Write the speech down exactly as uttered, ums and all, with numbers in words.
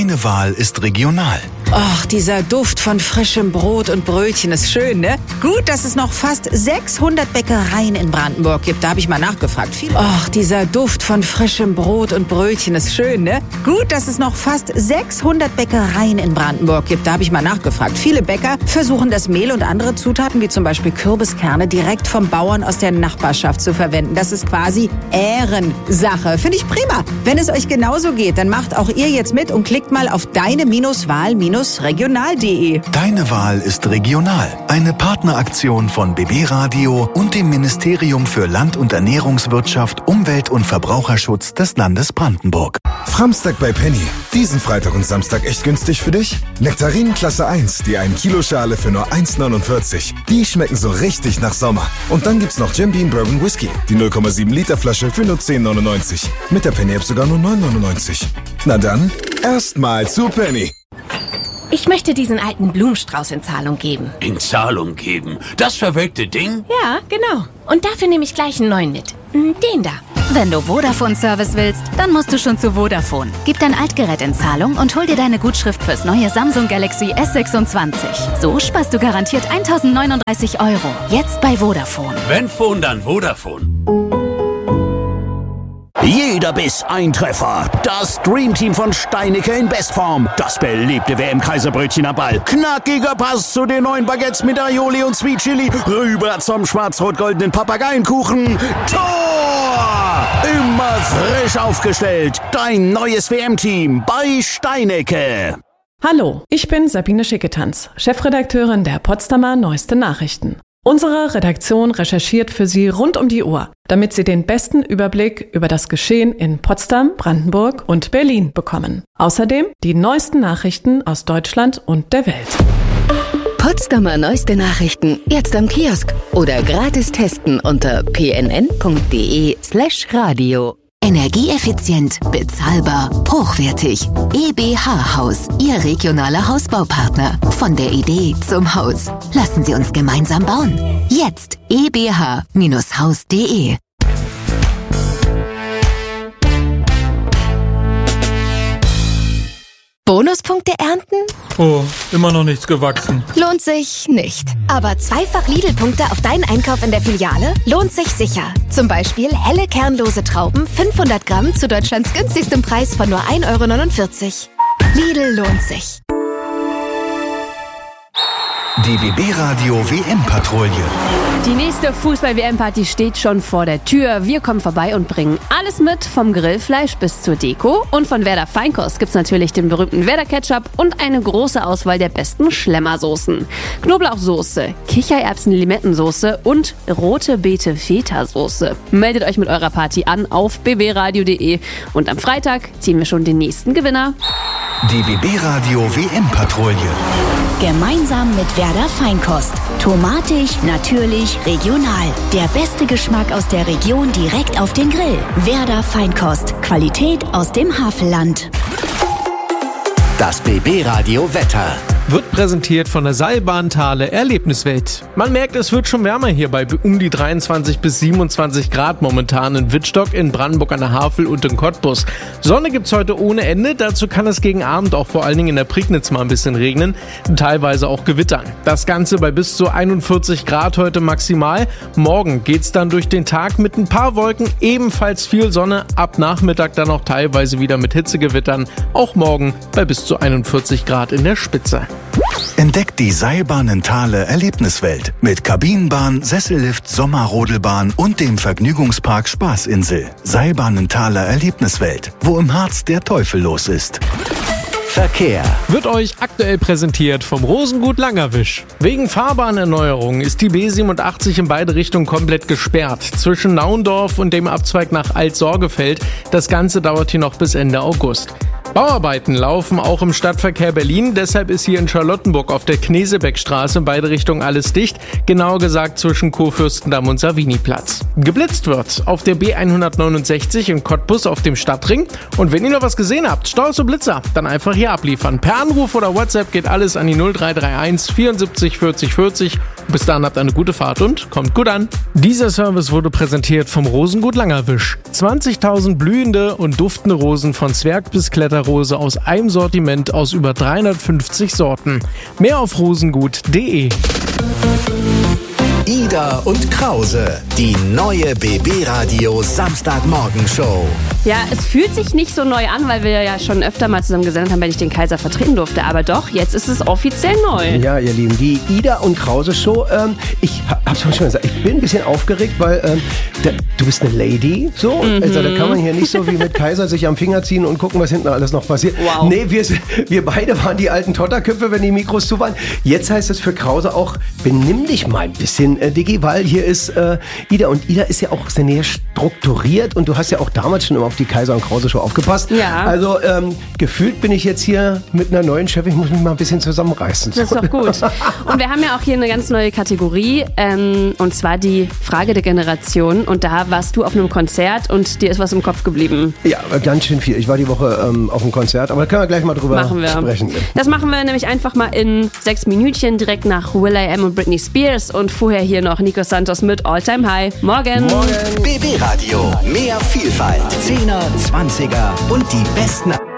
Deine Wahl ist regional. Och, dieser Duft von frischem Brot und Brötchen ist schön, ne? Gut, dass es noch fast sechshundert Bäckereien in Brandenburg gibt. Da habe ich mal nachgefragt. Viel Och, dieser Duft von frischem Brot und Brötchen ist schön, ne? Gut, dass es noch fast sechshundert Bäckereien in Brandenburg gibt. Da habe ich mal nachgefragt. Viele Bäcker versuchen das Mehl und andere Zutaten, wie zum Beispiel Kürbiskerne, direkt vom Bauern aus der Nachbarschaft zu verwenden. Das ist quasi Ehrensache. Finde ich prima. Wenn es euch genauso geht, dann macht auch ihr jetzt mit und klickt mal auf deine-wahl- regional punkt de. Deine Wahl ist regional. Eine Partneraktion von B B Radio und dem Ministerium für Land- und Ernährungswirtschaft, Umwelt- und Verbraucherschutz des Landes Brandenburg. Framstag bei Penny. Diesen Freitag und Samstag echt günstig für dich? Nektarinen Klasse eins, die ein Kilo Schale für nur eins neunundvierzig. Die schmecken so richtig nach Sommer. Und dann gibt's noch Jim Beam Bourbon Whisky, die null Komma sieben Liter Flasche für nur zehn neunundneunzig. Mit der Penny App sogar nur neun neunundneunzig. Na dann, erstmal zu Penny. Ich möchte diesen alten Blumenstrauß in Zahlung geben. In Zahlung geben? Das verwelkte Ding? Ja, genau. Und dafür nehme ich gleich einen neuen mit. Den da. Wenn du Vodafone-Service willst, dann musst du schon zu Vodafone. Gib dein Altgerät in Zahlung und hol dir deine Gutschrift fürs neue Samsung Galaxy S sechsundzwanzig. So sparst du garantiert eintausendneununddreißig Euro. Jetzt bei Vodafone. Wenn Phone, dann Vodafone. Jeder Biss ein Treffer. Das Dreamteam von Steinicke in Bestform. Das beliebte W M-Kaiserbrötchen am Ball. Knackiger Pass zu den neuen Baguettes mit Aioli und Sweet Chili. Rüber zum schwarz-rot-goldenen Papageienkuchen. Tor! Immer frisch aufgestellt. Dein neues W M-Team bei Steinicke. Hallo, ich bin Sabine Schicketanz, Chefredakteurin der Potsdamer Neueste Nachrichten. Unsere Redaktion recherchiert für Sie rund um die Uhr, damit Sie den besten Überblick über das Geschehen in Potsdam, Brandenburg und Berlin bekommen. Außerdem die neuesten Nachrichten aus Deutschland und der Welt. Potsdamer Neueste Nachrichten jetzt am Kiosk oder gratis testen unter p n n punkt d e slash radio. Energieeffizient, bezahlbar, hochwertig. E B H Haus, Ihr regionaler Hausbaupartner. Von der Idee zum Haus. Lassen Sie uns gemeinsam bauen. Jetzt e b h Haus punkt de. Bonuspunkte ernten? Oh, immer noch nichts gewachsen. Lohnt sich nicht. Aber zweifach Lidl-Punkte auf deinen Einkauf in der Filiale lohnt sich sicher. Zum Beispiel helle kernlose Trauben, fünfhundert Gramm zu Deutschlands günstigstem Preis von nur ein Euro neunundvierzig. Lidl lohnt sich. Die B B Radio W M-Patrouille. Die nächste Fußball-W M-Party steht schon vor der Tür. Wir kommen vorbei und bringen alles mit, vom Grillfleisch bis zur Deko. Und von Werder Feinkost gibt's natürlich den berühmten Werder Ketchup und eine große Auswahl der besten Schlemmersoßen. Knoblauchsoße, Kichererbsen-Limettensoße und rote Beete-Feta-Soße. Meldet euch mit eurer Party an auf b b radio punkt de und am Freitag ziehen wir schon den nächsten Gewinner. Die B B Radio W M-Patrouille. Gemeinsam mit Werder Feinkost. Tomatig, natürlich, regional. Der beste Geschmack aus der Region direkt auf den Grill. Werder Feinkost. Qualität aus dem Havelland. Das B B Radio Wetter. Wird präsentiert von der Seilbahn-Thale Erlebniswelt. Man merkt, es wird schon wärmer hier bei um die dreiundzwanzig bis siebenundzwanzig Grad momentan in Wittstock, in Brandenburg an der Havel und in Cottbus. Sonne gibt's heute ohne Ende, dazu kann es gegen Abend auch vor allen Dingen in der Prignitz mal ein bisschen regnen, teilweise auch gewittern. Das Ganze bei bis zu einundvierzig Grad heute maximal. Morgen geht's dann durch den Tag mit ein paar Wolken, ebenfalls viel Sonne, ab Nachmittag dann auch teilweise wieder mit Hitzegewittern, auch morgen bei bis zu einundvierzig Grad in der Spitze. Entdeckt die Seilbahnen-Thale Erlebniswelt mit Kabinenbahn, Sessellift, Sommerrodelbahn und dem Vergnügungspark Spaßinsel. Seilbahnen-Thale Erlebniswelt, wo im Harz der Teufel los ist. Verkehr wird euch aktuell präsentiert vom Rosengut Langerwisch. Wegen Fahrbahnerneuerung ist die B siebenundachtzig in beide Richtungen komplett gesperrt. Zwischen Naundorf und dem Abzweig nach Alt-Sorgefeld. Das Ganze dauert hier noch bis Ende August. Bauarbeiten laufen auch im Stadtverkehr Berlin, deshalb ist hier in Charlottenburg auf der Knesebeckstraße in beide Richtungen alles dicht, genauer gesagt zwischen Kurfürstendamm und Saviniplatz. Geblitzt wird auf der B hundertneunundsechzig in Cottbus auf dem Stadtring und wenn ihr noch was gesehen habt, Staus und Blitzer, dann einfach hier abliefern. Per Anruf oder WhatsApp geht alles an die null drei drei eins vierundsiebzig vierzig vierzig. Bis dahin habt eine gute Fahrt und kommt gut an. Dieser Service wurde präsentiert vom Rosengut Langerwisch. zwanzigtausend blühende und duftende Rosen von Zwerg bis Kletter der Rose aus einem Sortiment aus über dreihundertfünfzig Sorten. Mehr auf rosengut punkt de. Ida und Krause, die neue B B-Radio Samstagmorgenshow. Ja, es fühlt sich nicht so neu an, weil wir ja schon öfter mal zusammen gesendet haben, wenn ich den Kaiser vertreten durfte. Aber doch, jetzt ist es offiziell neu. Ja, ihr Lieben, die Ida und Krause Show. Ähm, ich hab's schon gesagt, ich bin ein bisschen aufgeregt, weil ähm, da, du bist eine Lady. So, mhm. Also da kann man hier nicht so wie mit Kaiser sich am Finger ziehen und gucken, was hinten alles noch passiert. Wow. Nee, wir, wir beide waren die alten Totterköpfe, wenn die Mikros zu waren. Jetzt heißt es für Krause auch, benimm dich mal ein bisschen, äh, Diggi, weil hier ist äh, Ida. Und Ida ist ja auch sehr näher strukturiert und du hast ja auch damals schon immer auf die Kaiser und Krause Show aufgepasst. Ja. Also ähm, gefühlt bin ich jetzt hier mit einer neuen Chefin, ich muss mich mal ein bisschen zusammenreißen. Das ist doch gut. Und wir haben ja auch hier eine ganz neue Kategorie, ähm, und zwar die Frage der Generation. Und da warst du auf einem Konzert und dir ist was im Kopf geblieben. Ja, ganz schön viel. Ich war die Woche ähm, auf einem Konzert, aber da können wir gleich mal drüber machen wir. sprechen. Das machen wir nämlich einfach mal in sechs Minütchen, direkt nach will.i.am und Britney Spears und vorher hier noch Nico Santos mit All Time High. Morgen! Morgen! B B-Radio, mehr Vielfalt, Zehner, Zwanziger und die besten...